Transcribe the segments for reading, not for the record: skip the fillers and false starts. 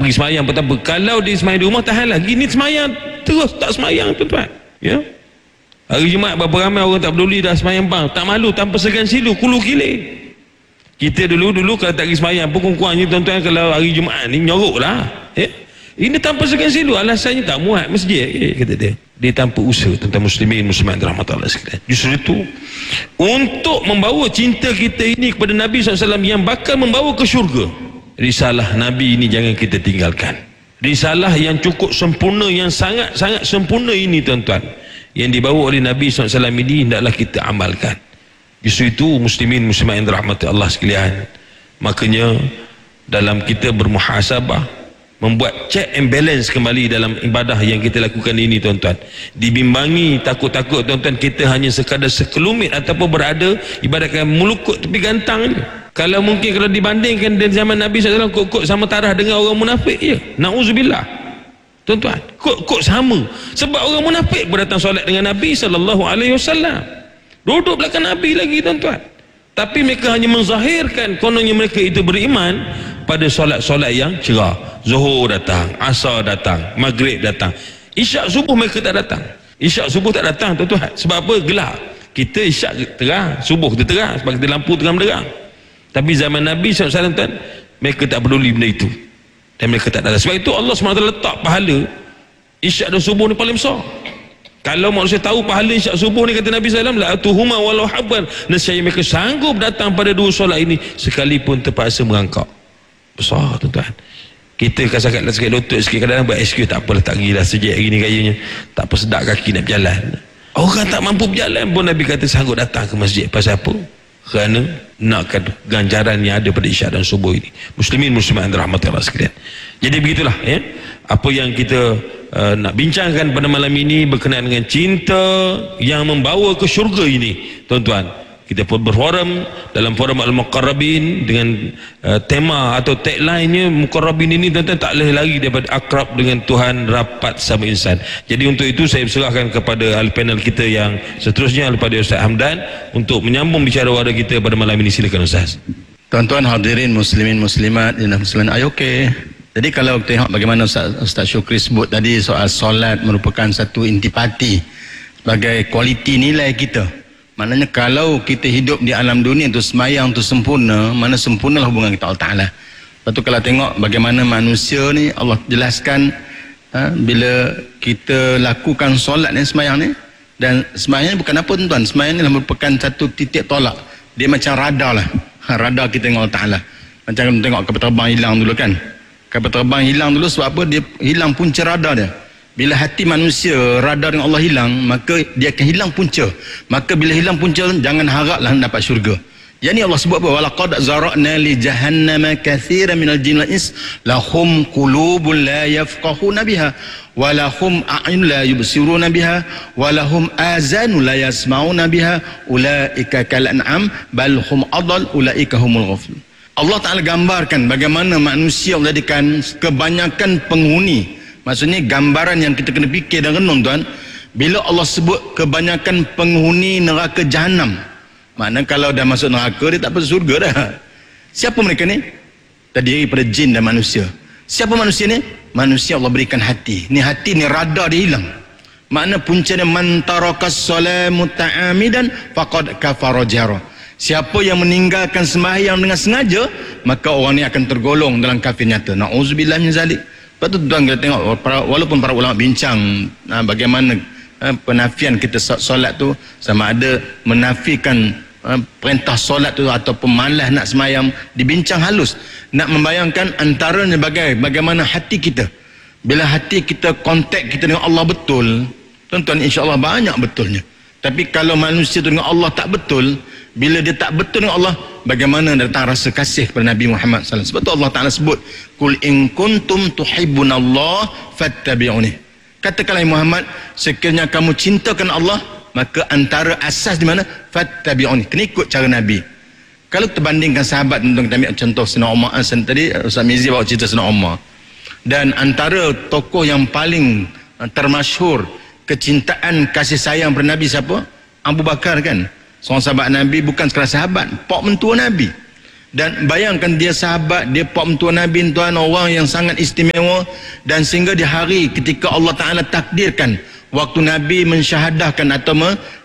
pergi semayang petapa. Kalau dia semayang di rumah tahan lagi, ni semayang terus tak semayang tuan-tuan, ya. Hari Jumaat berapa ramai orang tak peduli dah semayang bang, tak malu tanpa segan silu, kulu kilir. Kita dulu kalau tak pergi semayang pun kurang-kurangnya tuan-tuan, kalau hari Jumaat ni nyorok lah, ya. Ini tanpa segan silu, alasannya tak muat masjid, kata dia tanpa usaha. Tuan-tuan muslimin muslimat rahmatullah sekalian, justru itu untuk membawa cinta kita ini kepada Nabi SAW yang bakal membawa ke syurga. Risalah Nabi ini jangan kita tinggalkan. Risalah yang cukup sempurna, yang sangat-sangat sempurna ini tuan-tuan, yang dibawa oleh Nabi SAW ini hendaklah kita amalkan. Justru itu muslimin muslimat yang dirahmati Allah sekalian, makanya dalam kita bermuhasabah, membuat check and balance kembali dalam ibadah yang kita lakukan ini tuan-tuan, dibimbangi takut-takut tuan-tuan kita hanya sekadar sekelumit ataupun berada ibaratkan mulukut tepi gantang je. Kalau mungkin kalau dibandingkan dengan zaman Nabi SAW, kok sama tarah dengan orang munafik je, na'udzubillah tuan-tuan, kok sama. Sebab orang munafik pun datang solat dengan Nabi SAW, duduk belakang Nabi lagi tuan-tuan, tapi mereka hanya menzahirkan kononnya mereka itu beriman pada solat-solat yang cerah. Zuhur datang, asar datang, maghrib datang, isyak subuh mereka tak datang. Isyak subuh tak datang tuan-tuan, sebab apa? Gelap. Kita isyak terang, subuh kita terang, sebab kita lampu terang menderang. Tapi zaman Nabi SAW tuan, mereka tak peduli benda itu, dan mereka tak datang. Sebab itu Allah SWT letak pahala isyak dan subuh ni paling besar. Kalau manusia tahu pahala isyak subuh ni, kata Nabi SAW, la atuhuma walau habban, nescaya mereka sanggup datang pada dua solat ini sekalipun terpaksa merangkak. Besar tuan-tuan. Kita kasar-kasar sakit lutut sikit, kadang-kadang buat excuse, tak apalah, tak pergilah sejak hari ni kayaknya tak apa, sedap kaki nak berjalan. Orang tak mampu berjalan pun Nabi kata sanggup datang ke masjid. Pasal apa? Kerana nakkan ganjaran yang ada pada isyak dan subuh ini. Muslimin muslimat yang dirahmati Allah sekalian. Jadi begitulah, ya, apa yang kita nak bincangkan pada malam ini berkenaan dengan cinta yang membawa ke syurga ini tuan-tuan. Kita pun berforum dalam forum Al-Muqarrabin dengan tema atau tagline-nya Muqarrabin ini tuan-tuan tak boleh lari daripada akrab dengan Tuhan, rapat sama insan. Jadi untuk itu saya persilahkan kepada ahli panel kita yang seterusnya, kepada Ustaz Hamdan, untuk menyambung bicara wara kita pada malam ini. Silakan Ustaz. Tuan-tuan hadirin muslimin muslimat dan muslimin, okey. Jadi kalau tengok bagaimana Ustaz Syukri sebut tadi, soal solat merupakan satu intipati sebagai kualiti nilai kita. Maknanya kalau kita hidup di alam dunia tu semayang tu sempurna, mana sempurnalah hubungan kita Allah Ta'ala. Lepas tu kalau tengok bagaimana manusia ni, Allah jelaskan bila kita lakukan solat ni, semayang ni, dan semayang ni bukan apa tuan-tuan, semayang ni merupakan satu titik tolak. Dia macam radar lah, radar kita dengan Allah Ta'ala. Macam tengok kapal terbang hilang dulu kan, kapal terbang hilang dulu sebab apa? Dia hilang punca radar dia. Bila hati manusia radar dengan Allah hilang, maka dia akan hilang punca. Maka bila hilang punca, jangan haraplah dapat syurga. Yang ni Allah sebut apa? Walaqad zara'na li jahannama katsiran minal jinni wal ins lahum qulubun la yafqahuna biha wa lahum a'yun la yubsiruna biha wa lahum azanun la yasma'una biha ulaika kal an'am bal hum adall ulaika humul ghafilun. Allah Ta'ala gambarkan bagaimana manusia menjadikan kebanyakan penghuni. Maksudnya gambaran yang kita kena fikir dan renung tuan, bila Allah sebut kebanyakan penghuni neraka Jahannam, maknanya kalau dah masuk neraka dia tak perlu surga dah. Siapa mereka ni? Terdiri daripada jin dan manusia. Siapa manusia ni? Manusia Allah berikan hati. Ni hati ni radar dia hilang. Makna puncanya man tarakas solat muta'amidan faqad kafara jahra. Siapa yang meninggalkan sembahyang dengan sengaja, maka orang ni akan tergolong dalam kafir nyata. Na'udzubillah min zalik. Lepas tu tuan kita tengok, walaupun para ulama bincang bagaimana penafian kita solat tu, sama ada menafikan perintah solat tu ataupun malas nak semayang, dibincang halus. Nak membayangkan antaranya bagaimana hati kita. Bila hati kita kontak kita dengan Allah betul, tuan-tuan, insya-Allah banyak betulnya. Tapi kalau manusia tu dengan Allah tak betul, bila dia tak betul dengan Allah, bagaimana datang rasa kasih kepada Nabi Muhammad SAW. Sebab tu Allah Ta'ala sebut, Qul in kuntum tuhibbunallah fattabi'uni. Katakanlah Muhammad, sekiranya kamu cintakan Allah, maka antara asas di mana? Fattabi'uni. Kena ikut cara Nabi. Kalau terbandingkan sahabat, kita ambil contoh Sayyidina Umar tadi, Ustaz Mizi bawa cerita Sayyidina Umar. Dan antara tokoh yang paling termasyhur kecintaan kasih sayang kepada Nabi siapa? Abu Bakar kan? Seorang sahabat Nabi, bukan sekadar sahabat, pak mentua Nabi. Dan bayangkan dia sahabat, dia pak mentua Nabi, tuan orang yang sangat istimewa, dan sehingga di hari ketika Allah Ta'ala takdirkan waktu Nabi mensyahadahkan atau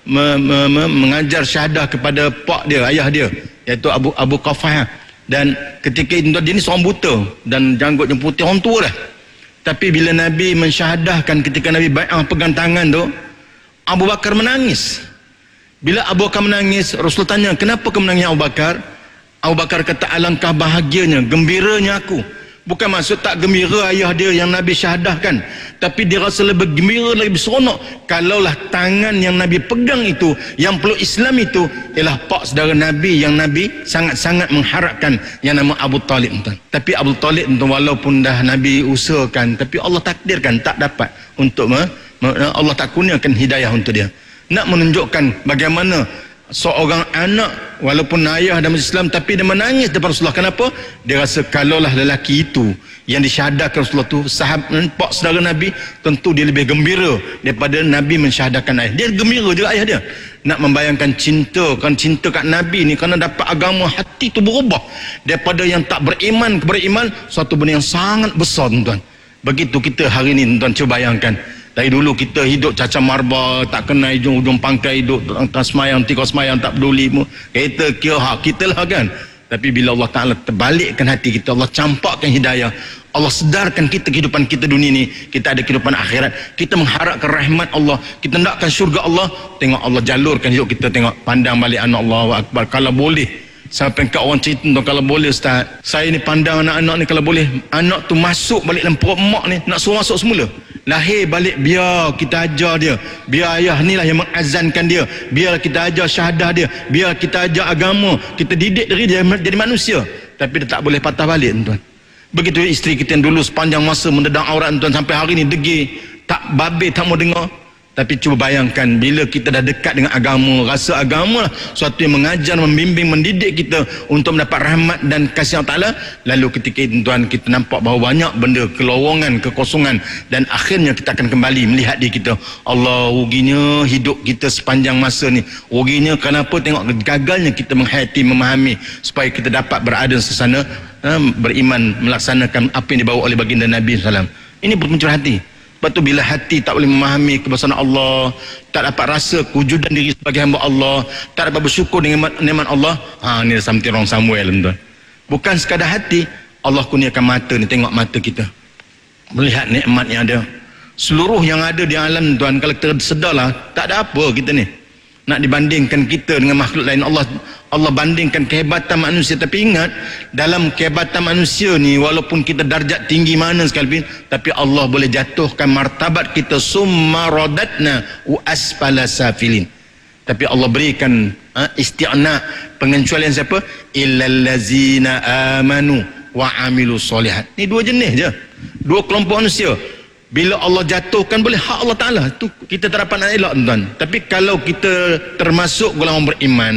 mengajar syahadah kepada pak dia, ayah dia, iaitu Abu Qafah. Dan ketika itu dia ni seorang buta dan janggutnya putih, orang tua dah. Tapi bila Nabi mensyahadahkan, ketika Nabi bai'ah pegang tangan tu, Abu Bakar menangis. Bila Abu Bakar menangis, Rasul tanya, kenapa kau menangis Abu Bakar? Abu Bakar kata, alangkah bahagianya, gembiranya aku. Bukan maksud tak gembira ayah dia yang Nabi syahadahkan, tapi dia rasa lebih gembira, lebih seronok kalaulah tangan yang Nabi pegang itu, yang peluk Islam itu, ialah pak saudara Nabi yang Nabi sangat-sangat mengharapkan, yang nama Abu Talib. Tapi Abu Talib walaupun dah Nabi usahakan, tapi Allah takdirkan tak dapat untuk Allah tak kurniakan hidayah untuk dia. Nak menunjukkan bagaimana seorang anak walaupun ayah dalam Islam, tapi dia menangis depan Rasulullah. Kenapa? Dia rasa kalaulah lelaki itu yang disyahadahkan Rasulullah tu sahabat pak saudara Nabi, tentu dia lebih gembira daripada Nabi mensyahadahkan ayah. Dia gembira juga ayah dia. Nak membayangkan cinta kat Nabi ni, kerana dapat agama, hati tu berubah daripada yang tak beriman ke beriman, suatu benda yang sangat besar, tuan. Begitu kita hari ni, tuan, cuba bayangkan. Dari dulu kita hidup caca marba, tak kenal ujung pangkai, hidup tak semayang, tiga semayang, tak peduli. Kita kira hak kita lah kan. Tapi bila Allah Ta'ala terbalikkan hati kita, Allah campakkan hidayah, Allah sedarkan kita kehidupan kita dunia ni, kita ada kehidupan akhirat, kita mengharapkan rahmat Allah, kita nakkan syurga Allah, tengok Allah jalurkan hidup kita, tengok pandang balik anak Allah Akbar. Kalau boleh, sampai kat orang cerita tu, kalau boleh Ustaz, saya ni pandang anak-anak ni, kalau boleh anak tu masuk balik dalam perut mak ni, nak suruh masuk semula, lahir balik, biar kita ajar dia, biar ayah ni lah yang mengazankan dia, biar kita ajar syahadah dia, biar kita ajar agama, kita didik diri dia jadi manusia. Tapi dia tak boleh patah balik, tuan. Begitu isteri kita yang dulu sepanjang masa mendedang aurat, tuan, sampai hari ni degil, tak babe, tak mau dengar. Tapi cuba bayangkan, bila kita dah dekat dengan agama, rasa agama lah suatu yang mengajar, membimbing, mendidik kita untuk mendapat rahmat dan kasih Allah Ta'ala, lalu ketika itu, tuan, kita nampak bahawa banyak benda kelowongan, kekosongan, dan akhirnya kita akan kembali melihat diri kita, Allah, ruginya hidup kita sepanjang masa ni, ruginya kenapa, tengok gagalnya kita menghayati, memahami, supaya kita dapat berada sesana, beriman, melaksanakan apa yang dibawa oleh baginda Nabi SAW. Ini bermuncul hati. Sebab tu bila hati tak boleh memahami kebesaran Allah, tak dapat rasa kewujudan diri sebagai hamba Allah, tak dapat bersyukur dengan nikmat Allah, ni something wrong somewhere, tuan. Bukan sekadar hati, Allah kurniakan mata ni, tengok mata kita, melihat nikmat yang ada, seluruh yang ada di alam, tuan. Kalau kita sedarlah, tak ada apa kita ni nak dibandingkan kita dengan makhluk lain. Allah bandingkan kehebatan manusia. Tapi ingat, dalam kehebatan manusia ni, walaupun kita darjat tinggi mana sekalipun, tapi Allah boleh jatuhkan martabat kita, summa radatna wa asfala safilin. Tapi Allah berikan isti'na, pengecualian siapa? Illal ladzina amanu wa amilus solihat. Ni dua jenis je, dua kelompok manusia. Bila Allah jatuhkan, boleh hak Allah Ta'ala, tu kita tak dapat nak elak, tuan. Tapi kalau kita termasuk golongan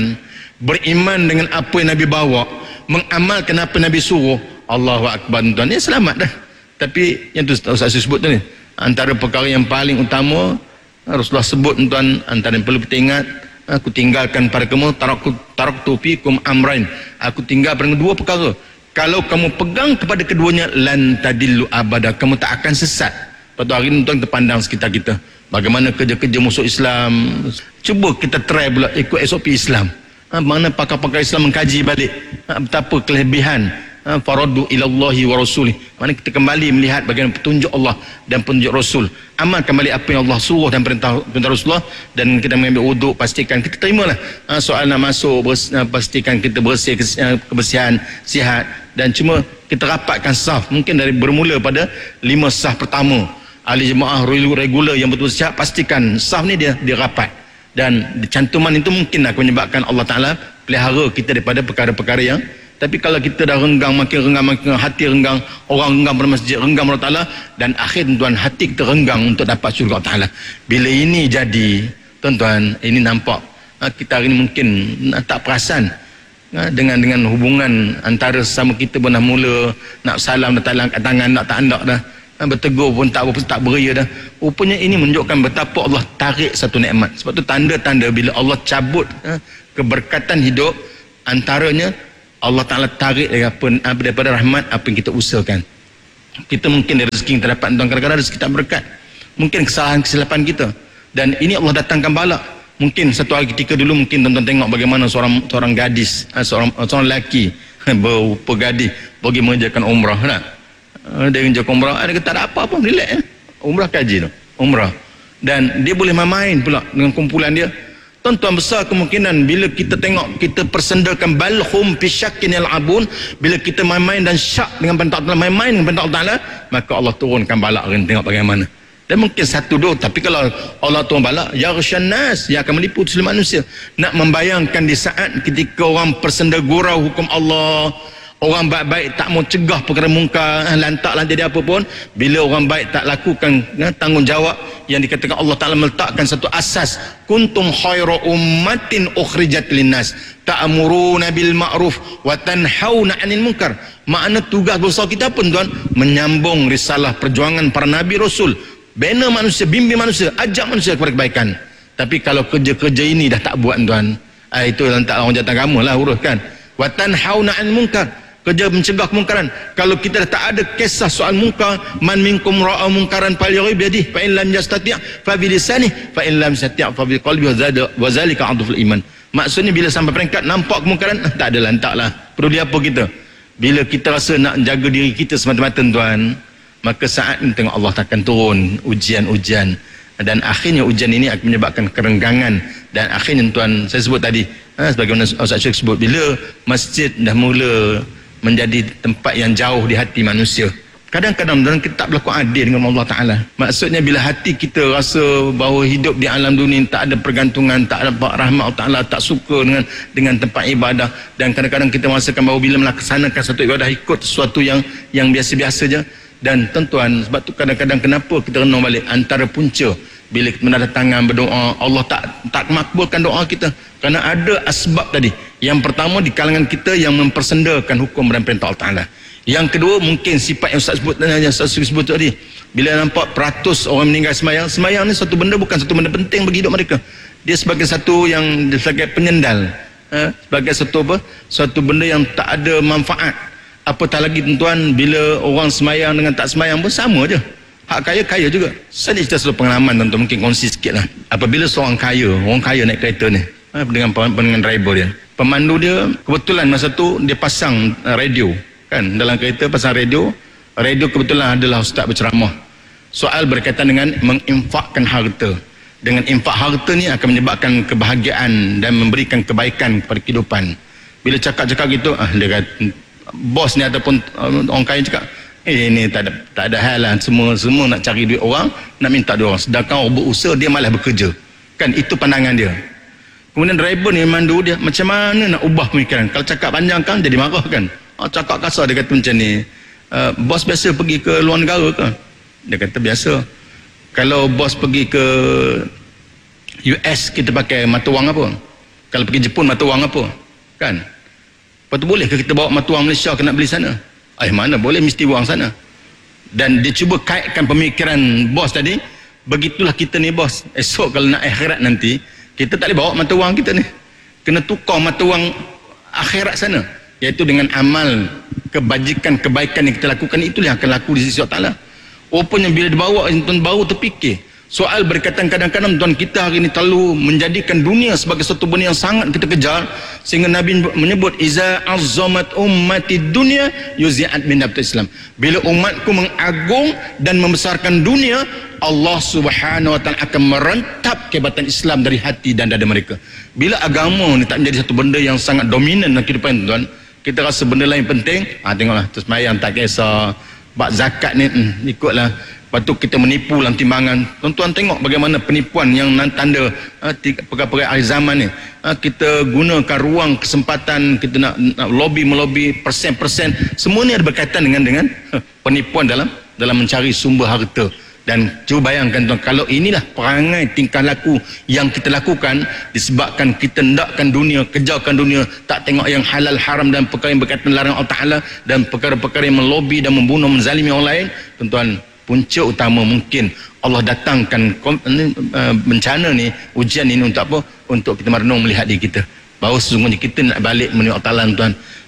beriman dengan apa yang Nabi bawa, mengamalkan apa Nabi suruh, Allahu Akbar, tuan, ni selamat dah. Tapi yang tu Ustaz sebut tu ni, antara perkara yang paling utama Rasulullah sebut, tuan, antara yang perlu kita ingat, aku tinggalkan pada kamu, taraktu fikum amrain, aku tinggal pada dua perkara, kalau kamu pegang kepada keduanya, lan tadillu abada, kamu tak akan sesat. Pada hari ini, tuan, kita pandang sekitar kita, bagaimana kerja-kerja musuh Islam. Cuba kita try pula ikut SOP Islam. Mana pakar-pakar Islam mengkaji balik betapa kelebihan faradu ilallahi wa rasulih. Mana kita kembali melihat bagaimana petunjuk Allah dan petunjuk Rasul, amalkan balik apa yang Allah suruh dan perintah Rasulullah, dan kita mengambil wuduk, pastikan kita terimalah soal nak masuk, pastikan kita bersih, kebersihan, sihat, dan cuma kita rapatkan saf, mungkin dari bermula pada 5 saf pertama. Ahli jemaah regular yang betul sihat, pastikan saf ni dia rapat, dan cantuman itu mungkin akan menyebabkan Allah Ta'ala pelihara kita daripada perkara-perkara yang. Tapi kalau kita dah renggang, makin hati renggang, orang renggang pada masjid, renggang Allah Ta'ala, dan akhir, tuan, hati kita renggang untuk dapat syurga Allah Ta'ala. Bila ini jadi, tuan-tuan, ini nampak kita hari ini mungkin tak perasan dengan hubungan antara sesama kita pun dah mula nak salam, dah tak angkat tangan, nak tak andak dah, bertegur pun tak beria dah. Rupanya ini menunjukkan betapa Allah tarik satu nikmat. Sebab tu tanda-tanda bila Allah cabut keberkatan hidup, antaranya Allah Ta'ala tarik daripada rahmat apa yang kita usahakan. Kita mungkin rezeki yang terdapat tuan, kadang-kadang rezeki tak berkat, mungkin kesalahan-kesilapan kita, dan ini Allah datangkan bala. Mungkin satu hari ketika dulu mungkin tuan-tuan tengok bagaimana seorang gadis, seorang lelaki berupa gadis pergi mengerjakan umrah nak. Dia mengerjakan umrah, dia kata tak ada apa-apa, relax umrah kaji tu, umrah, dan dia boleh main pula dengan kumpulan dia. Tuan-tuan, besar kemungkinan bila kita tengok kita persendakan balhum fi syakkin yal'abun, bila kita main-main dan syak dengan perintah Allah, main-main dengan perintah Allah, maka Allah turunkan balak kan, tengok bagaimana. Dan mungkin satu dua, tapi kalau Allah turun balak, yaghsyan nas, yang akan meliputi seluruh manusia. Nak membayangkan di saat ketika orang persenda gurau hukum Allah, orang baik-baik tak mau cegah perkara mungkar, lantaklah jadi apa pun, bila orang baik tak lakukan tanggungjawab yang dikatakan Allah Ta'ala meletakkan satu asas, kuntum khairu ummatin ukhrijat linnas ta'muruna bil ma'ruf wa tanhauna 'anil munkar. Makna tugas besar kita pun tuan, menyambung risalah perjuangan para nabi rasul, bina manusia, bimbing manusia, ajak manusia kepada kebaikan. Tapi kalau kerja-kerja ini dah tak buat tuan, itu lantak orang jatuh agama lah uruskan. Wa tanhauna 'anil munkar, kerja mencegah kemungkaran. Kalau kita dah tak ada kisah soal munkar, man minkum ra'a munkaran falyughayyir bi yadihi fa in lam yastati' fa bi lisanihi fa in lam yastati' fa bi qalbihi wa zalika adhaful iman. Maksudnya bila sampai peringkat nampak kemungkaran, tak ada lantaklah. Perlu dia apa kita? Bila kita rasa nak jaga diri kita semata-mata tuan, maka saat ini tengok Allah akan turun ujian-ujian, dan akhirnya ujian ini akan menyebabkan kerenggangan, dan akhirnya tuan, saya sebut tadi, sebagaimana Ustaz Syekh sebut, bila masjid dah mula menjadi tempat yang jauh di hati manusia, kadang-kadang dan kita tak berlaku adil dengan Allah Ta'ala. Maksudnya bila hati kita rasa bahawa hidup di alam dunia tak ada pergantungan, tak ada rahmat Allah Ta'ala, tak suka dengan tempat ibadah, dan kadang-kadang kita merasakan bahawa bila melaksanakan satu ibadah ikut sesuatu yang biasa-biasa je. Dan tuan-tuan, sebab tu kadang-kadang kenapa kita renung balik antara punca bila kita mendatangkan berdoa, Allah tak makbulkan doa kita kerana ada asbab tadi. Yang pertama, di kalangan kita yang mempersendakan hukum dan perintah Allah Ta'ala. Yang kedua, mungkin sifat yang Ustaz sebut tadi, bila nampak peratus orang meninggal semayang ni satu benda, bukan satu benda penting bagi hidup mereka. Dia sebagai satu yang sebagai penyendal, sebagai satu benda yang tak ada manfaat. Apatah lagi tuan-tuan, bila orang semayang dengan tak semayang pun sama je. Hak kaya juga. Saya cerita satu pengalaman tuan-tuan, mungkin kongsi sikit lah. Apabila seorang orang kaya naik kereta ni, dengan driver dia, pemandu dia kebetulan masa tu dia pasang radio kan, dalam kereta pasang radio kebetulan adalah ustaz berceramah soal berkaitan dengan menginfakkan harta. Dengan infak harta ni akan menyebabkan kebahagiaan dan memberikan kebaikan kepada kehidupan. Bila cakap-cakap gitu, dia kata, bos ni ataupun orang kaya cakap, ini tak ada hal lah, semua nak cari duit orang, nak minta duit orang, sedangkan orang berusaha dia malah bekerja kan. Itu pandangan dia. Kemudian driver ni mandu dia, macam mana nak ubah pemikiran? Kalau cakap panjang kan jadi marah kan, cakap kasar, dia kata macam ni, bos biasa pergi ke luar negara ke? Dia kata biasa. Kalau bos pergi ke US, kita pakai mata wang apa? Kalau pergi Jepun, mata wang apa? Kan? Lepas tu boleh ke kita bawa mata wang Malaysia kena beli sana? Mana boleh, mesti wang sana. Dan dia cuba kaitkan pemikiran bos tadi, begitulah kita ni bos, esok kalau nak akhirat nanti, kita tak boleh bawa mata wang kita ni, kena tukar mata wang akhirat sana, iaitu dengan amal kebajikan, kebaikan yang kita lakukan, itulah yang akan laku di sisi Allah Ta'ala. Rupanya bila dibawa, tuan baru terfikir soal berkaitan. Kadang-kadang tuan, kita hari ini terlalu menjadikan dunia sebagai satu benda yang sangat kita kejar, sehingga Nabi menyebut iza azzamat ummati dunya yuzi'at min nabtul Islam. Bila umatku mengagung dan membesarkan dunia, Allah Subhanahu wa Ta'ala akan merentap kehebatan Islam dari hati dan dada mereka. Bila agama ni tak menjadi satu benda yang sangat dominan dalam kehidupan tuan, kita rasa benda lain penting, tengoklah terus sembahyang tak kisah, bab zakat ni ikutlah. Lepas tu kita menipu dalam timbangan. Tuan-tuan tengok bagaimana penipuan yang tanda perkara-perkara akhir zaman ni. Kita gunakan ruang kesempatan, kita nak melobi persen-persen. Semua ni ada berkaitan dengan penipuan dalam mencari sumber harta. Dan cuba bayangkan tuan, kalau inilah perangai tingkah laku yang kita lakukan disebabkan kita hendakkan dunia, kejarkan dunia, tak tengok yang halal haram dan perkara yang berkaitan larang Allah Ta'ala, dan perkara-perkara yang melobi dan membunuh, menzalimi orang lain. Tuan-tuan, punca utama mungkin Allah datangkan bencana ni, ujian ini untuk apa? Untuk kita merenung melihat diri kita, bahawa sesungguhnya kita nak balik menuju Allah Ta'ala tuan.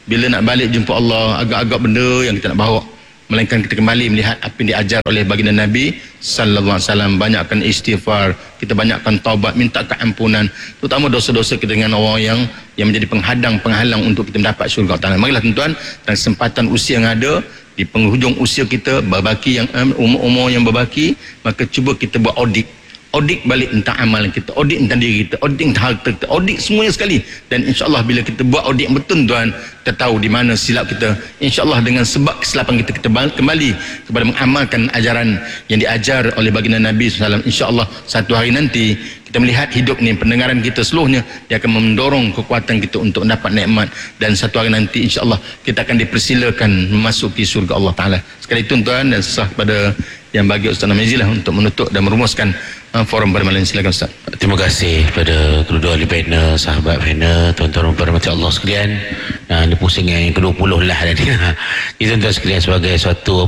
bila nak balik jumpa Allah, agak-agak benda yang kita nak bawa, melainkan kita kembali melihat apa yang diajar oleh baginda Nabi sallallahu alaihi wasallam. Banyakkan istighfar, kita banyakkan taubat, minta keampunan, terutama dosa-dosa kita dengan orang yang menjadi penghalang untuk kita mendapat syurga Allah. Marilah tuan-tuan, dalam kesempatan usia yang ada, di penghujung usia kita berbaki, yang umur-umur yang berbaki, maka cuba kita buat audit balik tentang amalan kita, audit tentang diri kita, audit tentang harta kita, audit semuanya sekali. Dan insyaAllah bila kita buat audit yang betul tuan, kita tahu di mana silap kita. InsyaAllah dengan sebab kesilapan kita kembali kepada mengamalkan ajaran yang diajar oleh baginda Nabi SAW. InsyaAllah satu hari nanti kita melihat hidup ni, pendengaran kita seluruhnya, dia akan mendorong kekuatan kita untuk mendapat nikmat. Dan satu hari nanti insyaAllah kita akan dipersilakan memasuki surga Allah Ta'ala. Sekali itu tuan, dan sah kepada yang bagi Ustaz Namizi lah untuk menutup dan merumuskan forum pada malam ini. Silakan Ustaz. Terima kasih kepada kedua ahli panel, sahabat panel, tuan-tuan berhormat Allah sekalian. Ini pusing yang ke-20 lah tadi. Ini tuan-tuan sekalian, sebagai suatu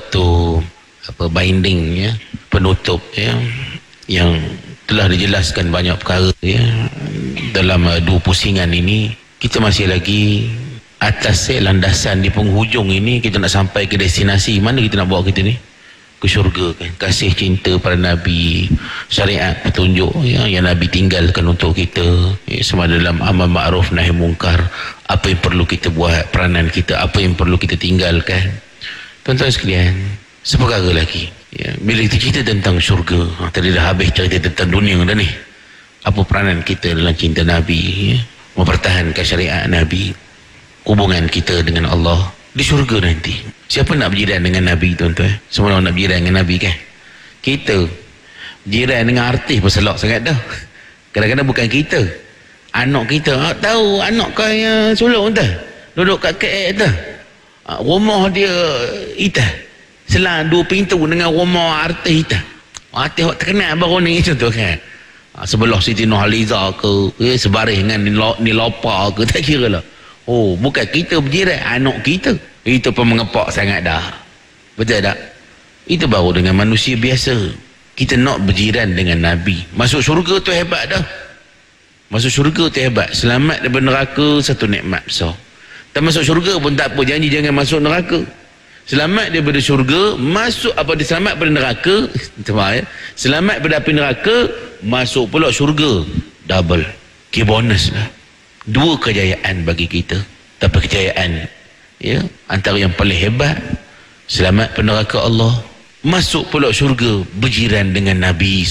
binding ya, penutup ya, yang telah dijelaskan banyak perkara ya, dalam dua pusingan ini. Kita masih lagi atas landasan di penghujung ini. Kita nak sampai ke destinasi mana kita nak bawa kita ni? Ke syurga kan, kasih cinta pada Nabi, syariat petunjuk ya, yang Nabi tinggalkan untuk kita ya, semua dalam amal ma'ruf nahi mungkar, apa yang perlu kita buat, peranan kita, apa yang perlu kita tinggalkan. Tuan-tuan sekalian, seperkara lagi ya, bila kita cerita tentang syurga, tadi dah habis cerita tentang dunia dah ni, apa peranan kita dalam cinta Nabi ya, mempertahankan syariat Nabi, hubungan kita dengan Allah di syurga nanti. Siapa nak berjiran dengan Nabi tuan-tuan? Semua orang nak berjiran dengan Nabi kan? Kita berjiran dengan artis berselak sangat dah. Kadang-kadang bukan kita, anak kita. Tahu anak kau yang sulung dah, duduk kat KL dah, rumah dia itah selang 2 pintu dengan rumah artis itah. Artis yang terkenal baru ni contoh kan, sebelah Siti Nurhaliza ke sebaris dengan Nilopa ke, tak kira lah. Oh, bukan kita berjiran, anak kita. Itu pun mengepak sangat dah. Betul tak? Itu baru dengan manusia biasa. Kita nak berjiran dengan Nabi. Masuk syurga tu hebat dah. Masuk syurga tu hebat. Selamat daripada neraka, satu nikmat besar. Tak masuk syurga pun tak apa, janji jangan masuk neraka. Selamat daripada syurga, masuk apa dia selamat daripada neraka. Selamat daripada api neraka, masuk pula syurga. Double. Key bonus lah. 2 kejayaan bagi kita. Tapi kejayaan ya, antara yang paling hebat, selamat peneraka Allah, masuk pula syurga, berjiran dengan Nabi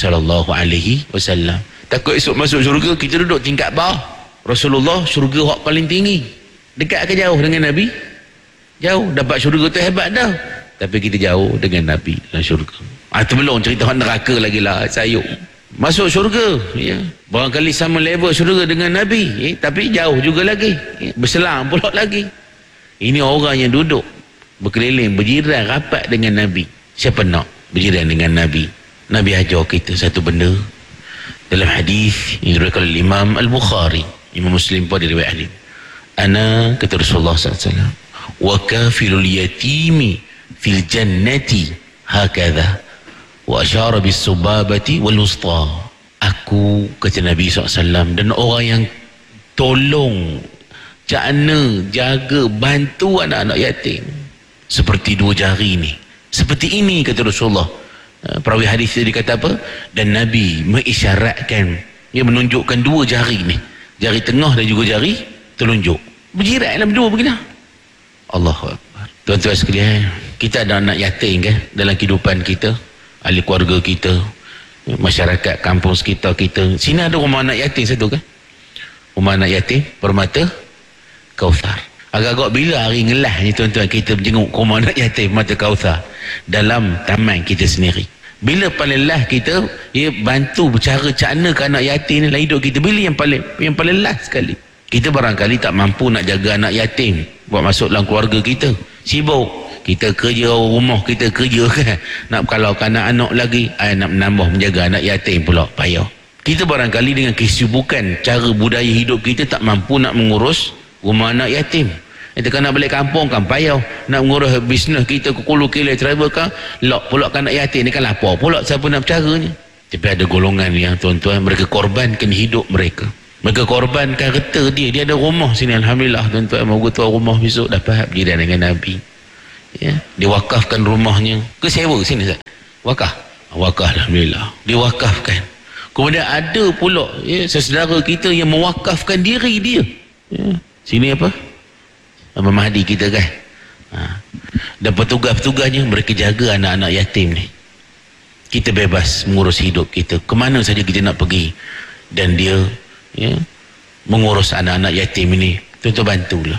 SAW. Takut esok masuk syurga kita duduk tingkat bawah. Rasulullah syurga hak paling tinggi. Dekat ke jauh dengan Nabi? Jauh. Dapat syurga tu hebat dah, tapi kita jauh dengan Nabi dalam syurga. Itu belum cerita hak neraka lagi lah, sayuk. Masuk syurga ya, barangkali sama level syurga dengan Nabi tapi jauh juga lagi ya, berselang pula lagi. Ini orang yang duduk berkeliling, berjiran rapat dengan Nabi. Siapa nak berjiran dengan Nabi? Nabi ajar kita satu benda dalam hadis yang diriwayatkan oleh Imam Al-Bukhari, Imam Muslim pun diriwayat hadis. Ana, kata Rasulullah SAW, wa kafilul yatimi fil jannati hakadha, wa asyara bis subabati wal wusta. Aku, kata Nabi SAW, dan orang yang tolong, cakna, jaga, bantu anak-anak yatim seperti 2 jari ni. Seperti ini, kata Rasulullah. Perawi hadis tadi kata apa? Dan Nabi mengisyaratkan, dia menunjukkan 2 jari ni, jari tengah dan juga jari telunjuk, berjirat dalam 2 begini. Allahu Akbar. Tuan-tuan sekalian, kita ada anak yatim kan dalam kehidupan kita, ahli keluarga kita, masyarakat kampung sekitar kita. Sini ada rumah anak yatim satu kan, rumah anak yatim Permata Kauthar. Agak-agak bila hari ngelah ni tuan-tuan kita berjenguk rumah anak yatim Permata Kauthar dalam taman kita sendiri. Bila paling last kita bantu bercara cakna ke anak yatim ni dalam hidup kita, bila yang paling last sekali. Kita barangkali tak mampu nak jaga anak yatim buat masuk dalam keluarga kita, sibuk kita kerja, rumah kita kerja kan, nak kalaukan anak-anak lagi, nak menambah menjaga anak yatim pula payah. Kita barangkali dengan kesibukan cara budaya hidup kita tak mampu nak mengurus rumah anak yatim. Kita nak balik kampung kan payah, nak mengurus bisnes kita ke Kulu Kile travel kan, lok pula kan anak yatim ni kan lapar pula siapa nak bercaranya. Tapi ada golongan yang tuan-tuan, mereka korbankan hidup mereka Mereka korbankan harta dia ada rumah sini, alhamdulillah tuan-tuan, moga tuan rumah besok dapat berjiran dengan Nabi, ya. Dia wakafkan rumahnya ke sewa sini Ustaz? Wakaf, alhamdulillah dia wakafkan. Kemudian ada pula, ya, saudara kita yang mewakafkan diri dia, ya. Sini apa Abang Mahdi kita kan, dan petugas-petugasnya mereka jaga anak-anak yatim ni. Kita bebas mengurus hidup kita kemana saja kita nak pergi, dan dia, ya, mengurus anak-anak yatim ini. Tuan-tuan bantulah.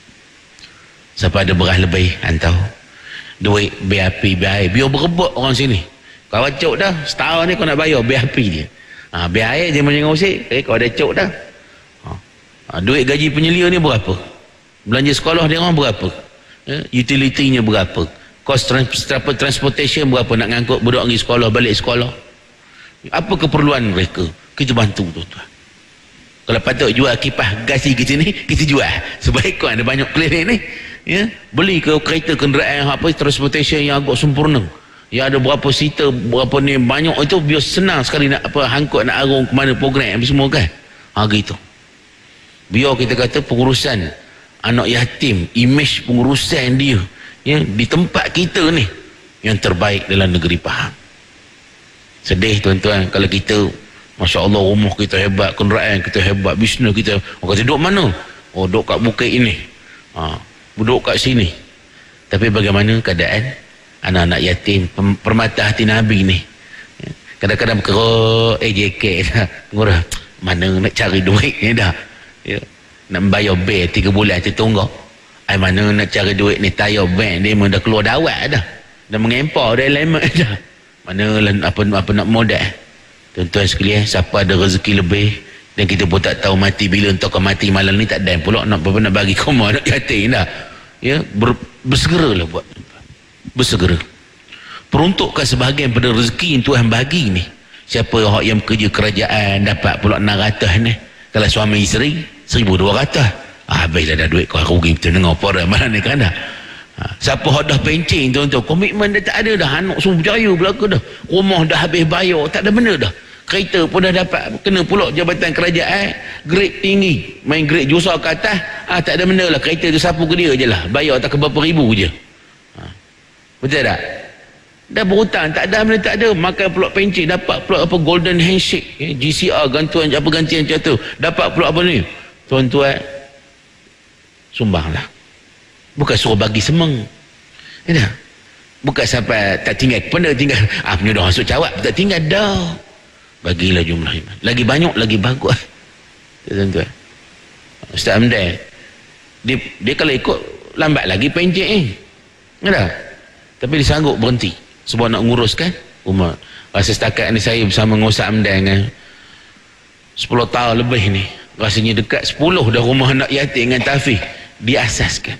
Siapa ada beras lebih hantar duit BAP biar berebut orang sini. Kau cok dah setahun ni kau nak bayar BAP dia, biar air dia mengusik, kau dah cok dah. Duit gaji penyelia ni berapa, belanja sekolah dia orang berapa, utility-nya berapa, kos transportation berapa, nak ngangkut budak pergi sekolah balik sekolah, apa keperluan mereka, kita bantu tuan-tuan. Kalau patut jual kipas gas kita ni, kita jual. Sebaik kau ada banyak klinik ni, ya, beli ke kereta kenderaan apa transportation yang agak sempurna, yang ada berapa seater, berapa ni banyak, itu biar senang sekali nak apa hangkut nak arung ke mana program semua kan. Gitu. Biar kita kata pengurusan anak yatim, image pengurusan dia, ya, di tempat kita ni yang terbaik dalam negeri Pahang. Sedih tuan-tuan kalau kita, Masya Allah, rumah kita hebat, kenderaan kita hebat, bisnes kita, orang kata duduk mana? Duduk kat bukit ini, duduk kat sini. Tapi bagaimana keadaan anak-anak yatim, permata hati Nabi ni, kadang-kadang berkerok JK dah, ngurah mana nak cari duit ni dah, ya, nak bayar bil 3 bulan tertunggak, mana nak cari duit ni, tayar bank dia dah keluar dawat dah mengempar dah elemen dah, mana apa nak modal. Tuan-tuan sekalian, siapa ada rezeki lebih, dan kita pun tak tahu mati bila, entah kau mati malam ni tak ada pula nak bagi koma nak yatim dah, ya, bersegeralah buat, bersegera peruntukkan sebahagian pada rezeki yang Tuhan bagi ni. Siapa yang kerja kerajaan dapat pula 600 ni, kalau suami isteri 1200, habislah dah duit kau, rugi betul dengar apa mana ni kan dah. Siapa dah pencing tuan-tuan, komitmen dah tak ada dah, anak semua berjaya belaka dah, rumah dah habis bayar, tak ada benda dah, kereta pun dah dapat, kena pula jabatan kerajaan grade tinggi, main grade jusa ke atas, tak ada benda lah, kereta tu sapu ke dia je lah, bayar tak ke berapa ribu je. Betul tak? Dah berhutang, tak ada benda, tak ada, makan pula pencing, dapat pula apa golden handshake, GCR gantuan apa gantian macam tu, dapat pula apa ni tuan-tuan, sumbanglah, bukan suruh bagi semeng, ya, bukan sampai tak tinggal pernah tinggal punya dah masuk cawat tak tinggal dah, bagilah jumlah iman lagi banyak lagi bagus, tuan-tuan. Ustaz Hamdan dia kalau ikut lambat lagi pencet ada, tapi dia sanggup berhenti sebab nak nguruskan rumah. Rasa setakat ni saya bersama dengan Ustaz Hamdan dengan 10 tahun lebih ni, rasanya dekat 10 dah rumah anak yatim dengan tahfiz diasaskan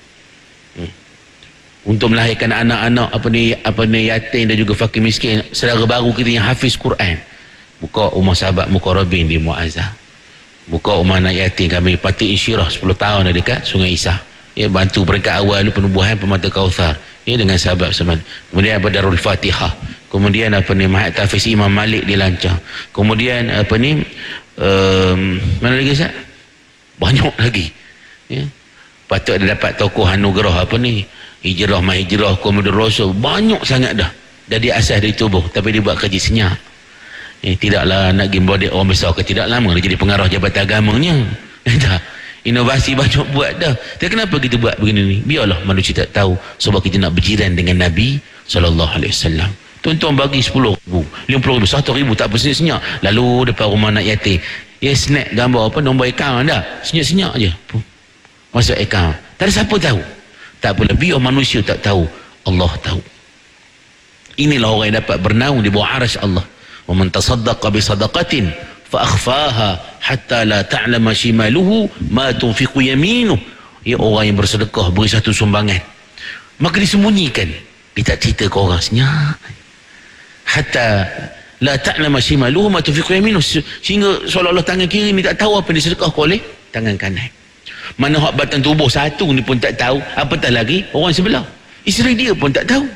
untuk melahirkan anak-anak apa ni yatim dan juga fakir miskin, saudara baru kita yang hafiz Quran. Buka rumah sahabat Muqarrabin di Muazzah, buka rumah anak yatim kami Pati Insyirah 10 tahun dah dekat Sungai Isah, ya, bantu peringkat awal penubuhan Permata Kauthar, ya, dengan sahabat Saman. Kemudian apa Darul Fatihah, kemudian apa ni Mahat Tahfiz Imam Malik dilancar, kemudian apa ni mana lagi Ustaz? Banyak lagi, ya. Patut ada dapat tokoh anugerah apa ni Hijrah Mahijrah Komodo Rasul, banyak sangat dah diasas dari tubuh, tapi dia buat kerja senyap. Tidaklah nak gimbal dia orang besar ke, tidak lama dia jadi pengarah jabatan agamanya. Dah inovasi banyak buat dah. Tapi kenapa kita buat begini ni? Biarlah manusia tak tahu, sebab kita nak berjiran dengan Nabi SAW. Tuan-tuan bagi 10,000, 50,000, 100,000 tak apa, senyap-senyap lalu depan rumah anak yatim, ya, snap gambar apa nombor akaun dah, senyap-senyap je masuk akaun, tak ada siapa tahu. Tak apalah, biar manusia tak tahu, Allah tahu. Inilah orang yang dapat bernaung di bawah arasy Allah. Wa man tasaddaqa bi sadaqatin fa akhfaha hatta la ta'lama shimaluhu ma tunfiqu yaminuh. Ya, orang yang bersedekah, beri satu sumbangan, maka disembunyikan, dia tak cerita ke orang, senyap, hatta la ta'lama shimaluhu ma tunfiqu yaminuh, sehingga seolah-olah tangan kiri ni tak tahu apa yang disedekah oleh tangan kanan. Mana hak batang tubuh satu ni pun tak tahu, apatah lagi orang sebelah, isteri dia pun tak tahu,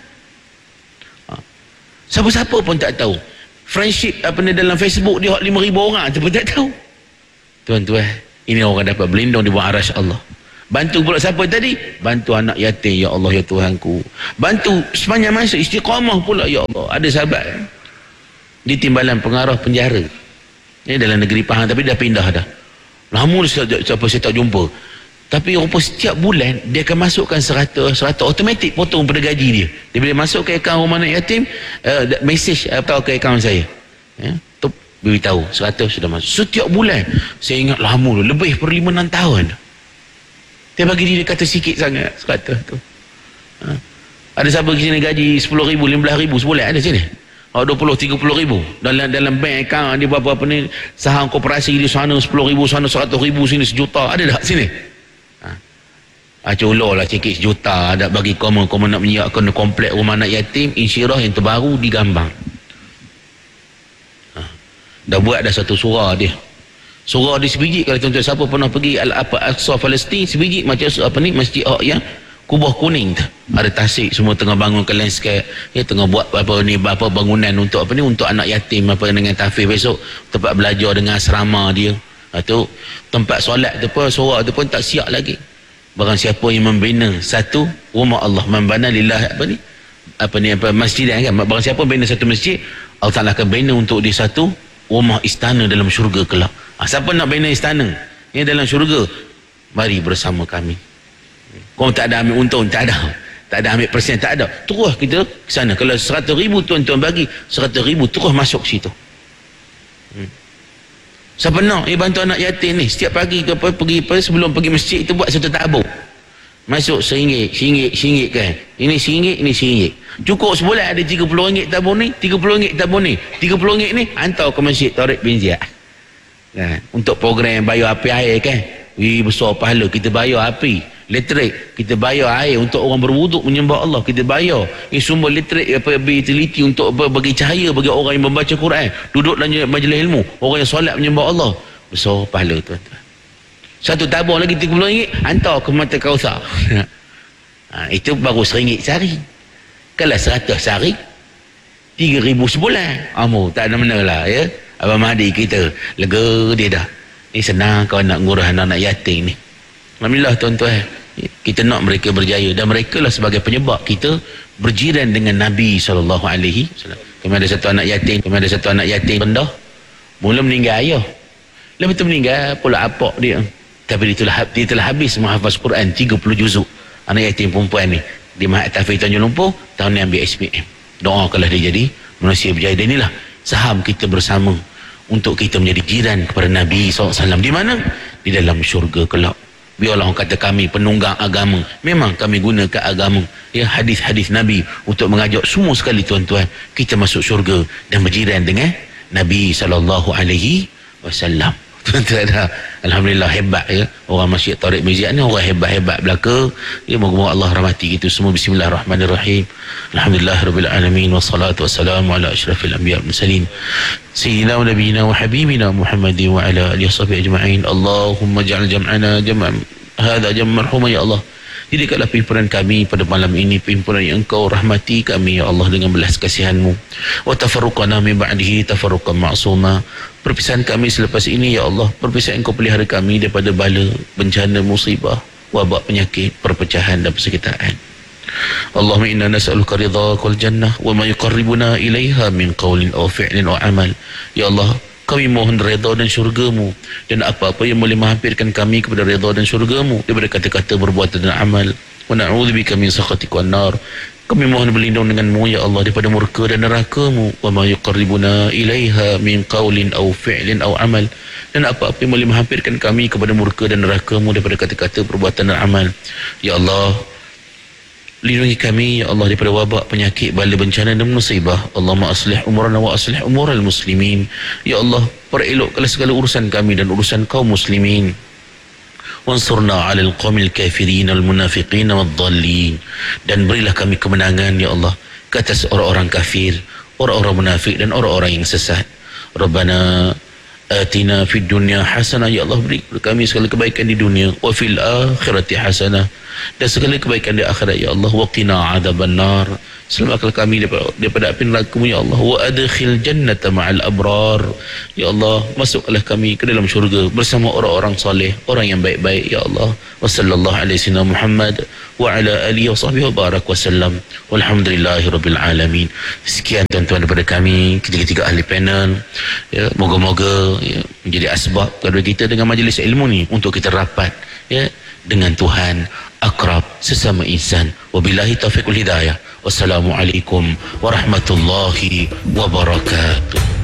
siapa-siapa pun tak tahu. Friendship apa ni dalam Facebook dia hak 5,000 orang tu pun tak tahu. Tuan-tuan, ini orang dapat berlindung di bawah arasy Allah. Bantu pula siapa tadi? Bantu anak yatim, ya Allah ya Tuhanku. Bantu sepanjang masa istiqamah pula, ya Allah. Ada sahabat di timbalan pengarah penjara. Ini dalam negeri Pahang, tapi dah pindah dah. Lama saya tak jumpa. Tapi rupa setiap bulan dia akan masukkan 100 automatik potong pada gaji dia. Dia bila masuk ke akaun rumah anak yatim, message atau ke akaun saya. Ya, tu beritahu 100 sudah masuk. Setiap bulan. Saya ingat lama dulu, lebih per 5-6 tahun. Dia bagi dia kata sikit sangat 100 tu. Ha. Ada siapa di sini gaji 10,000, 15,000 sebulan ada sini? 20-30 ribu dalam bank account dia berapa ni, saham koperasi di sana 10 ribu, sana 100 ribu, sini 1 juta, ada tak sini? Colok lah sikit 1 juta ada bagi komen nak menyiapkan komplek rumah anak yatim insyirah yang terbaru di Gambang. Dah buat dah satu surah dia sebiji. Kalau tuan-tuan siapa pernah pergi Al-Aqsa Palestin, sebiji macam Masjid yang Kubah Kuning tu, ada tasik semua tengah bangunkan landscape, ya, tengah buat bangunan untuk untuk anak yatim dengan tahfiz besok, tempat belajar dengan asrama dia. Tu tempat solat tu pun, surah tu pun tak siap lagi. Barang siapa yang membina satu rumah Allah, membana lillah masjid kan, barang siapa membina satu masjid, Allah Ta'ala akan bina untuk dia satu rumah istana dalam syurga kelak. Siapa nak bina istana yang dalam syurga, mari bersama kami. Kau tak ada ambil untung, tak ada ambil persen, tak ada, terus kita ke sana. Kalau 100 ribu tuan-tuan bagi 100 ribu, terus masuk situ. Siapa nak bantu anak yatim ni, setiap pagi pergi sebelum pergi masjid itu buat satu tabung, masuk RM1 kan, ini RM1, ini RM1, cukup sebulan ada RM30 tabung ni, RM30 tabung ni, RM30 ni hantar ke masjid Tariq bin Ziyad kan, untuk program bayar api air kan. Besar pahala. Kita bayar api, elektrik, kita bayar air untuk orang berwuduk menyembah Allah, kita bayar sumber elektrik utility untuk bagi cahaya bagi orang yang membaca Quran, duduk dalam majlis ilmu, orang yang solat menyembah Allah. Besar pahala tuan-tuan. Satu tabung lagi RM30, hantar ke Mata Kausar. Itu baru RM1 sehari. Kalau 100 sehari, 3,000 sebulan. Tak ada mana lah ya. Abang Mahdi kita lega dia dah. Ni senang kau nak ngurus anak-anak yatim ni. Alhamdulillah tuan-tuan, kita nak mereka berjaya, dan mereka lah sebagai penyebab kita berjiran dengan Nabi SAW. Kami ada satu anak yatim rendah, mula meninggal ayah, lepas tu meninggal pula apak dia, tapi dia telah habis menghafaz Quran 30 juzuk. Anak yatim perempuan ni di Mahat Tahfiz Tanjung Lumpur, tahun ni ambil SPM. Doakanlah dia jadi manusia berjaya. Dan inilah saham kita bersama untuk kita menjadi jiran kepada Nabi SAW. Di mana? Di dalam syurga kelak. Biarlah orang kata kami penunggang agama, memang kami gunakan agama, ya, hadis-hadis Nabi untuk mengajak semua sekali tuan-tuan kita masuk syurga dan berjiran dengan Nabi SAW. Tuan-tuan dah, alhamdulillah hebat ya orang Masjid Tariq bin Ziyad ni, orang hebat-hebat belaka ya. Moga-moga Allah rahmati kita semua. Bismillahirrahmanirrahim. Alhamdulillahirabbil alamin, wassalatu wassalamu ala asyrafil anbiya wal mursalin sayyidina wa nabiyina wa habibina Muhammadin wa ala alihi washabbihi ajma'in. Allahumma ja'al jam'ana jam'an hadha jam'an marhuma ya Allah. Jadikanlah pimpinan kami pada malam ini pimpinan yang Engkau rahmati kami ya Allah dengan belas kasihan-Mu. Wa tafarruqana min ba'dihi tafarruqan ma'suma. Perpisahan kami selepas ini ya Allah, perpisahan Engkau pelihara kami daripada bala, bencana, musibah, wabak, penyakit, perpecahan dan persekitaan. Allahumma inna nas'aluka ridhaka wal jannah wa ma yuqarribuna ilaiha min qawlin aw fi'lin aw amal. Ya Allah, kami mohon redha dan syurga-Mu, dan apa-apa yang boleh menghampirkan kami kepada redha dan syurga-Mu daripada kata-kata, perbuatan dan amal. Wa na'udzubika min sakhatika wan nar. Kami mohon berlindung dengan-Mu ya Allah daripada murka dan neraka-Mu. Wa ma yuqarribuna ilaiha min qawlin aw fi'lin aw amal. Dan apa-apa yang boleh menghampirkan kami kepada murka dan neraka-Mu daripada kata-kata, perbuatan dan amal. Ya Allah, lindungi kami ya Allah daripada wabak, penyakit, bala, bencana dan musibah. Allahumma aslih umurana wa aslih umural muslimin. Ya Allah, perelokkanlah segala urusan kami dan urusan kaum muslimin. Wansurna 'alal qaumil kafirin al munafiqin wad dhallin. Dan berilah kami kemenangan ya Allah ke atas orang-orang kafir, orang-orang munafik dan orang-orang yang sesat. Rabbana atina fid dunya hasanah, ya Allah beri kepada kami segala kebaikan di dunia, wa fil akhirati hasanah, dan segala kebaikan di akhirat ya Allah, wa qina adzabannar, selamatkanlah kami daripada api neraka-Mu ya Allah, wa adkhil jannata ma'al abrar, ya Allah masukkanlah kami ke dalam syurga bersama orang-orang soleh, orang yang baik-baik ya Allah. Wa sallallahu alaihi wasallam Muhammad wa ala alihi wa sahbihi wa barak wasallam, walhamdulillahi rabbil alamin. Sekian tuan-tuan daripada kami ketiga-tiga ahli panel ya, moga-moga ya, menjadi asbab kepada kita dengan majlis ilmu ni untuk kita rapat ya dengan Tuhan, akrab sesama insan. Wabillahi taufiq wal hidayah. Wassalamualaikum warahmatullahi wabarakatuh.